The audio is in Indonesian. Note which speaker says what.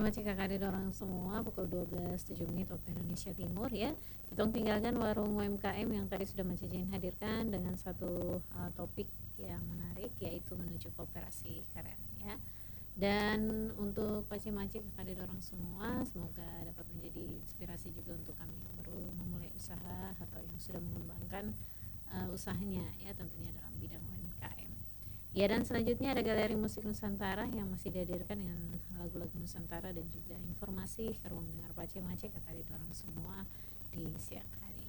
Speaker 1: Maci kakak didorong semua pukul 12.07 waktu Indonesia Timur ya. Kita tinggalkan warung UMKM yang tadi sudah Maci Jin hadirkan dengan satu topik yang menarik, yaitu menuju kooperasi keren ya. Dan untuk Paci-Maci kakak didorong semua, semoga dapat menjadi inspirasi juga untuk kami yang baru memulai usaha atau yang sudah mengembangkan usahanya ya, tentunya dalam bidang UMKM. Ya, dan selanjutnya ada galeri musik Nusantara yang masih dihadirkan dengan lagu-lagu Nusantara dan juga informasi ke ruang dengar Pace Mace kakak didorong semua di siang hari